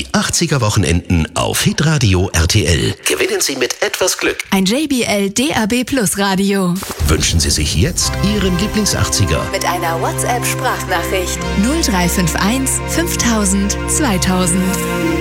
die 80er Wochenenden auf Hitradio RTL. Gewinnen Sie mit etwas Glück ein JBL DAB Plus Radio. Wünschen Sie sich jetzt Ihren Lieblings-80er Mit einer WhatsApp-Sprachnachricht 0351 5000 2000.